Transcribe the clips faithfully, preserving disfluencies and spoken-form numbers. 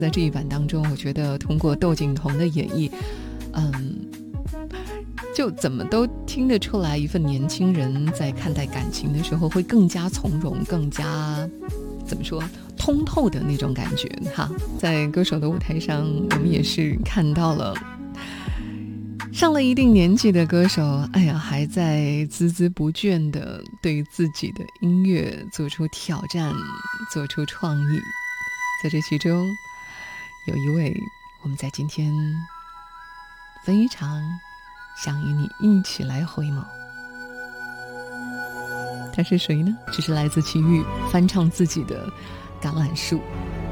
在这一版当中，我觉得通过窦靖童的演绎，嗯，就怎么都听得出来一份年轻人在看待感情的时候会更加从容，更加怎么说通透的那种感觉哈。在歌手的舞台上，我们也是看到了上了一定年纪的歌手，哎呀，还在孜孜不倦地对自己的音乐做出挑战，做出创意。在这其中有一位我们在今天非常想与你一起来回眸，他是谁呢？这是来自齐豫翻唱自己的《橄榄树》。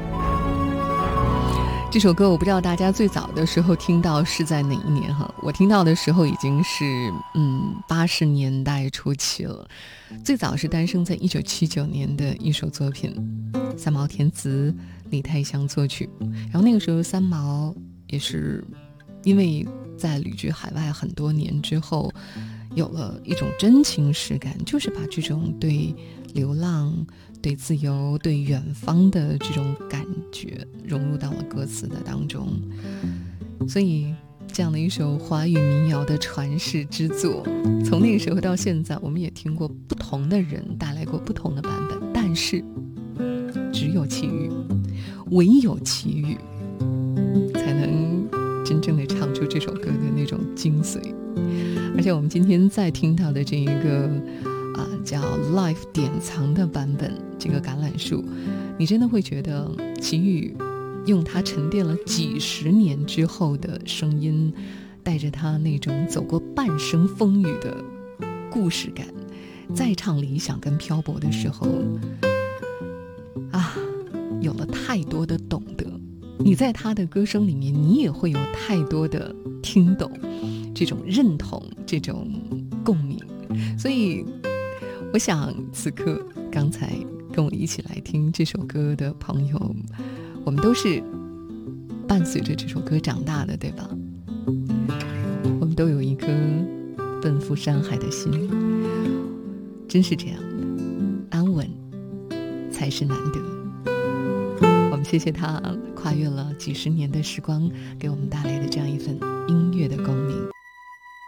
这首歌我不知道大家最早的时候听到是在哪一年哈？我听到的时候已经是嗯八十年代初期了。最早是诞生在一九七九年的一首作品，三毛填词，李泰祥作曲。然后那个时候三毛也是因为在旅居海外很多年之后，有了一种真情实感，就是把这种对流浪、对自由、对远方的这种感觉融入到了歌词的当中。所以这样的一首华语民谣的传世之作，从那个时候到现在，我们也听过不同的人带来过不同的版本，但是只有齐豫，唯有齐豫才能真正的唱出这首歌的那种精髓。而且我们今天再听到的这一个啊、呃、叫 Live 典藏的版本，这个橄榄树，你真的会觉得齐豫用他沉淀了几十年之后的声音，带着他那种走过半生风雨的故事感，再唱理想跟漂泊的时候啊，有了太多的懂得。你在他的歌声里面，你也会有太多的听懂，这种认同，这种共鸣。所以我想此刻刚才跟我一起来听这首歌的朋友，我们都是伴随着这首歌长大的，对吧？我们都有一颗奔赴山海的心，真是这样的，安稳才是难得。我们谢谢他跨越了几十年的时光，给我们带来的这样一份音乐的共鸣。